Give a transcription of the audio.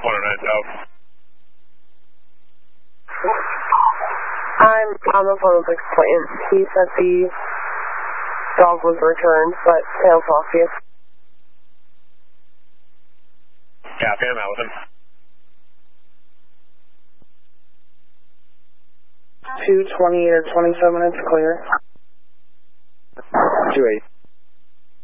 109 South. I'm on the phone with Clinton. He said the dog was returned, but tails off you. Copy, I'm out with him. 2:28 or 27, it's clear. 2-8.